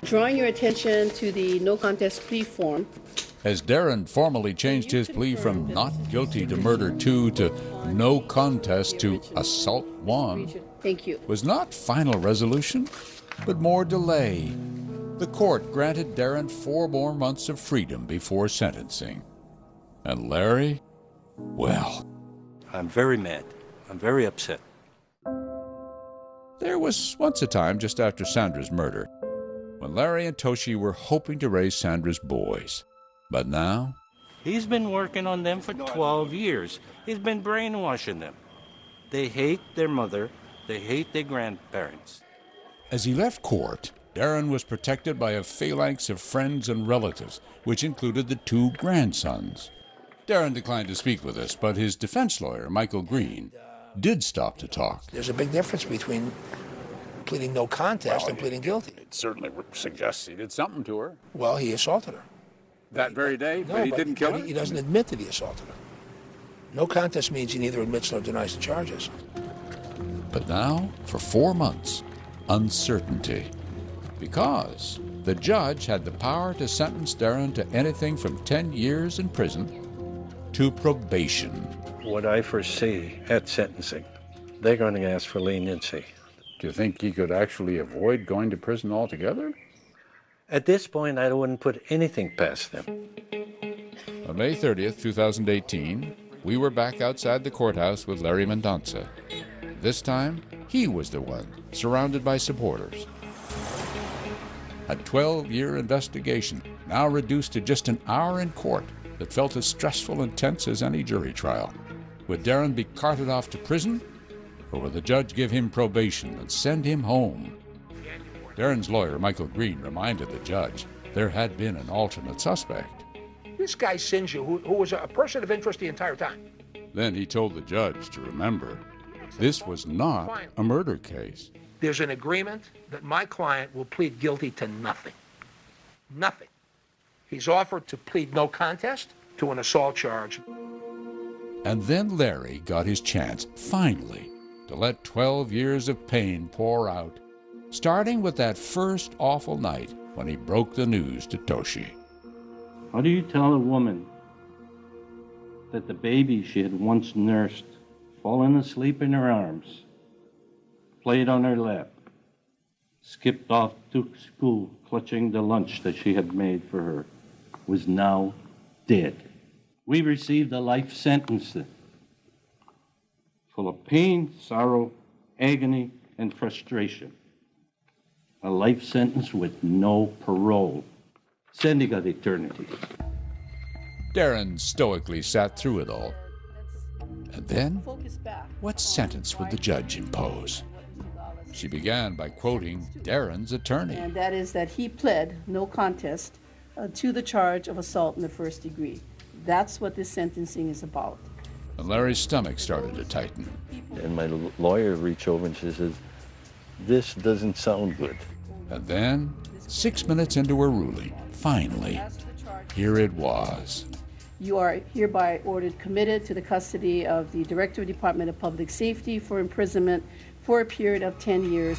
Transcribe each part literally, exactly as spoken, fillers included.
Drawing your attention to the no contest plea form. As Darren formally changed his plea from not guilty to murder two to no contest to assault one, Thank you. was not final resolution, but more delay. The court granted Darren four more months of freedom before sentencing. And Larry, well, I'm very mad. I'm very upset. There was once a time just after Sandra's murder when Larry and Toshi were hoping to raise Sandra's boys. But now? He's been working on them for twelve years. He's been brainwashing them. They hate their mother. They hate their grandparents. As he left court, Darren was protected by a phalanx of friends and relatives, which included the two grandsons. Darren declined to speak with us, but his defense lawyer, Michael Green, did stop to talk. There's a big difference between pleading no contest well, and pleading guilty. It certainly suggests he did something to her. Well, he assaulted her. That very day? No, but he but, didn't kill but her? He, he doesn't admit that he assaulted her. No contest means he neither admits nor denies the charges. But now, for four months, uncertainty. Because the judge had the power to sentence Darren to anything from ten years in prison to probation. What I foresee at sentencing, they're going to ask for leniency. Do you think he could actually avoid going to prison altogether? At this point, I wouldn't put anything past them. On May thirtieth, twenty eighteen, we were back outside the courthouse with Larry Mendonca. This time, he was the one, surrounded by supporters. A twelve-year investigation, now reduced to just an hour in court, that felt as stressful and tense as any jury trial. Would Darren be carted off to prison, or would the judge give him probation and send him home? Darren's lawyer, Michael Green, reminded the judge there had been an alternate suspect. This guy Sinju, who, who was a person of interest the entire time. Then he told the judge to remember, this was not a murder case. There's an agreement that my client will plead guilty to nothing. Nothing. He's offered to plead no contest to an assault charge. And then Larry got his chance, finally, to let twelve years of pain pour out, starting with that first awful night when he broke the news to Toshi. How do you tell a woman that the baby she had once nursed, fallen asleep in her arms, played on her lap, skipped off to school clutching the lunch that she had made for her, was now dead? We received a life sentence full of pain, sorrow, agony, and frustration. A life sentence with no parole. Sandy got eternity. Darren stoically sat through it all. And then, what sentence would the judge impose? She began by quoting Darren's attorney. And that is that he pled no contest uh, to the charge of assault in the first degree. That's what this sentencing is about. And Larry's stomach started to tighten. And my lawyer reached over and she says, this doesn't sound good. And then, six minutes into her ruling, finally, here it was. You are hereby ordered committed to the custody of the Director of Department of Public Safety for imprisonment for a period of ten years.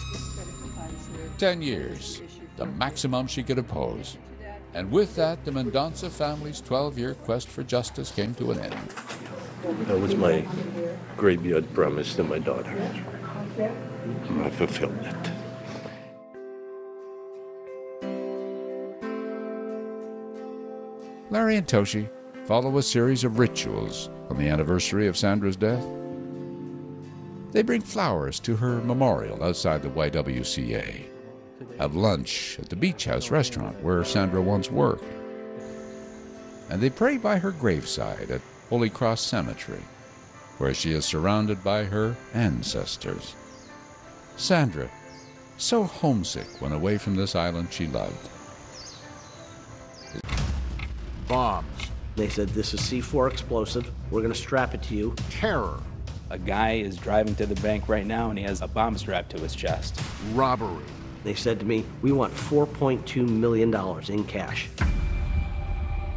Ten years, the maximum she could oppose. And with that, the Mendonca family's twelve-year quest for justice came to an end. That was my graveyard promise to my daughter. I fulfilled it. Larry and Toshi follow a series of rituals on the anniversary of Sandra's death. They bring flowers to her memorial outside the Y W C A, have lunch at the Beach House restaurant where Sandra once worked, and they pray by her graveside at Holy Cross Cemetery, where she is surrounded by her ancestors. Sandra, so homesick when away from this island she loved. Bombs. They said, this is C four explosive. We're going to strap it to you. Terror. A guy is driving to the bank right now and he has a bomb strapped to his chest. Robbery. They said to me, we want four point two million dollars in cash.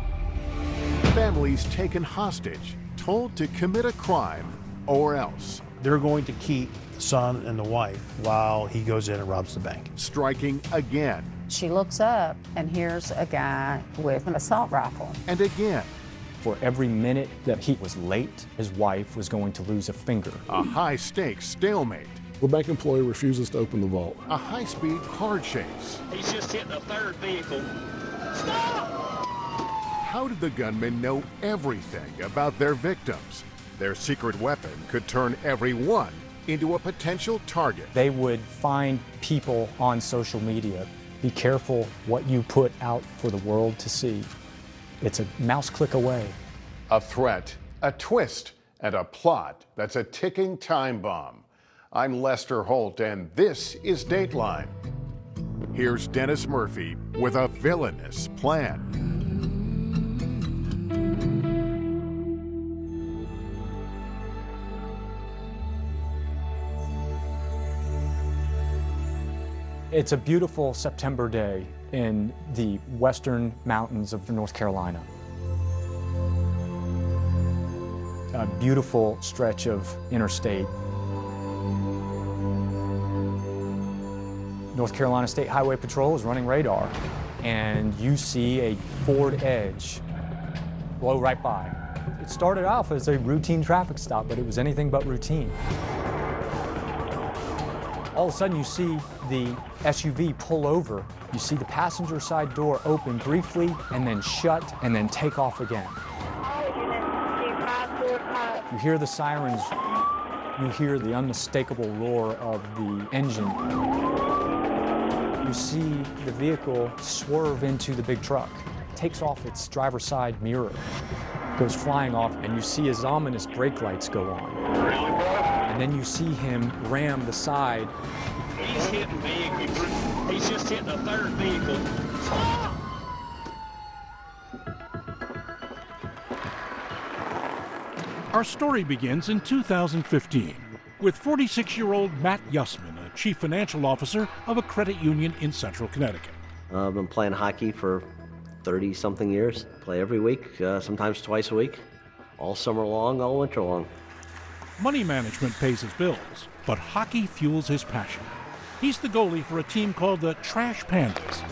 Families taken hostage, told to commit a crime or else. they're going to keep the son and the wife while he goes in and robs the bank. Striking again. She looks up, and here's a guy with an assault rifle. And again. For every minute that he was late, his wife was going to lose a finger. A high-stakes stalemate. The bank employee refuses to open the vault. A high-speed car chase. He's just hit the third vehicle. Stop! How did the gunman know everything about their victims? Their secret weapon could turn every one into a potential target. They would find people on social media. Be careful what you put out for the world to see. It's a mouse click away. A threat, a twist, and a plot that's a ticking time bomb. I'm Lester Holt, and this is Dateline. Here's Dennis Murphy with a villainous plan. It's a beautiful September day in the western mountains of North Carolina. A beautiful stretch of interstate. North Carolina State Highway Patrol is running radar, and you see a Ford Edge blow right by. It started off as a routine traffic stop, but it was anything but routine. All of a sudden, you see the S U V pull over. You see the passenger side door open briefly and then shut and then take off again. You hear the sirens. You hear the unmistakable roar of the engine. You see the vehicle swerve into the big truck, takes off its driver's side mirror, goes flying off, and you see his ominous brake lights go on. And then you see him ram the side. He's hitting vehicles. He's just hitting a third vehicle. Stop! Our story begins in two thousand fifteen with forty-six-year-old Matt Yussman, a chief financial officer of a credit union in central Connecticut. Uh, I've been playing hockey for thirty-something years. Play every week, uh, sometimes twice a week, all summer long, all winter long. Money management pays his bills, but hockey fuels his passion. He's the goalie for a team called the Trash Pandas.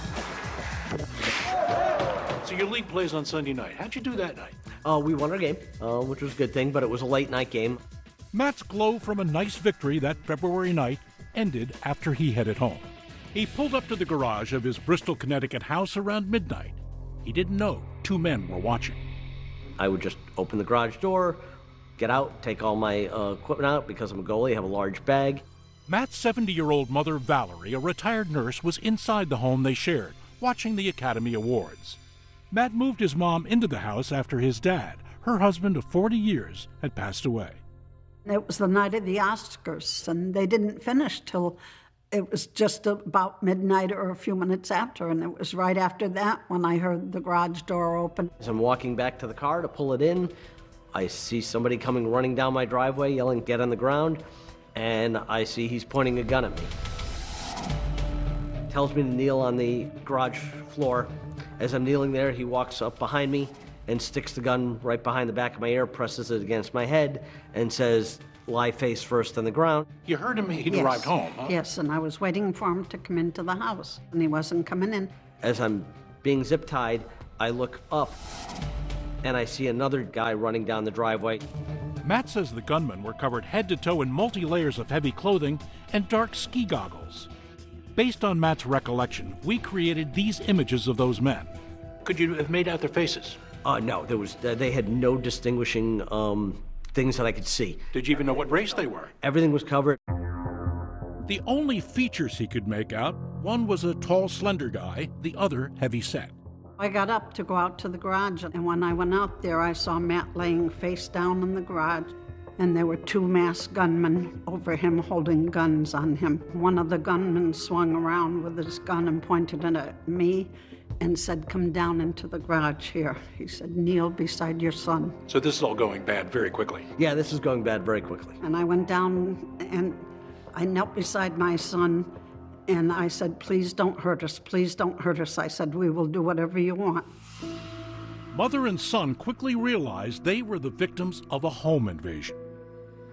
So your league plays on Sunday night. How'd you do that night? Uh, we won our game, uh, which was a good thing, but it was a late night game. Matt's glow from a nice victory that February night ended after he headed home. He pulled up to the garage of his Bristol, Connecticut house around midnight. He didn't know two men were watching. I would just open the garage door, get out, take all my uh, equipment out because I'm a goalie, I have a large bag. Matt's seventy-year-old mother, Valerie, a retired nurse, was inside the home they shared, watching the Academy Awards. Matt moved his mom into the house after his dad, her husband of forty years, had passed away. It was the night of the Oscars, and they didn't finish till it was just about midnight or a few minutes after, and it was right after that when I heard the garage door open. As I'm walking back to the car to pull it in, I see somebody coming running down my driveway, yelling, "Get on the ground," and I see he's pointing a gun at me. Tells me to kneel on the garage floor. As I'm kneeling there, he walks up behind me and sticks the gun right behind the back of my ear, presses it against my head, and says, "Lie face first on the ground." You heard him, he'd Yes. arrived home, huh? Yes, and I was waiting for him to come into the house, and he wasn't coming in. As I'm being zip-tied, I look up, and I see another guy running down the driveway. Matt says the gunmen were covered head to toe in multi-layers of heavy clothing and dark ski goggles. Based on Matt's recollection, we created these images of those men. Could you have made out their faces? Uh, no, there was. Uh, they had no distinguishing um, things that I could see. Did you even know what race they were? Everything was covered. The only features he could make out, one was a tall, slender guy, the other heavy-set. I got up to go out to the garage, and when I went out there, I saw Matt laying face down in the garage, and there were two masked gunmen over him holding guns on him. One of the gunmen swung around with his gun and pointed it at me and said, "Come down into the garage here." He said, "Kneel beside your son." So this is all going bad very quickly. Yeah, this is going bad very quickly. And I went down and I knelt beside my son and I said, "Please don't hurt us, please don't hurt us." I said, "We will do whatever you want." Mother and son quickly realized they were the victims of a home invasion.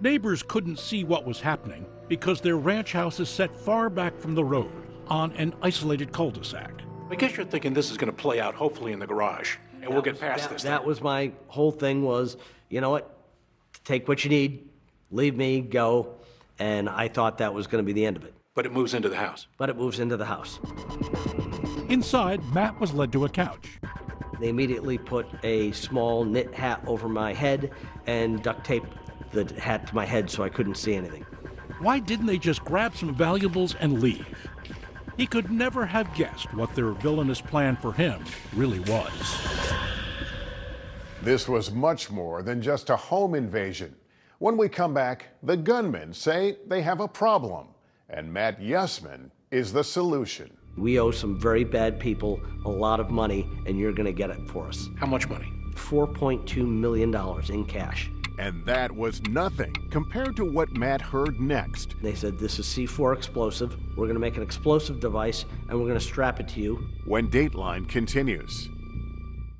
Neighbors couldn't see what was happening because their ranch house is set far back from the road on an isolated cul-de-sac. I guess you're thinking this is going to play out hopefully in the garage, and we'll get past that, this. That was my whole thing was, you know what, take what you need, leave me, go, and I thought that was going to be the end of it. But it moves into the house. But it moves into the house. Inside, Matt was led to a couch. They immediately put a small knit hat over my head and duct taped the hat to my head so I couldn't see anything. Why didn't they just grab some valuables and leave? He could never have guessed what their villainous plan for him really was. This was much more than just a home invasion. When we come back, the gunmen say they have a problem, and Matt Yesman is the solution. We owe some very bad people a lot of money, and you're going to get it for us. How much money? four point two million dollars in cash. And that was nothing compared to what Matt heard next. They said, this is C four explosive. We're going to make an explosive device, and we're going to strap it to you. When Dateline continues.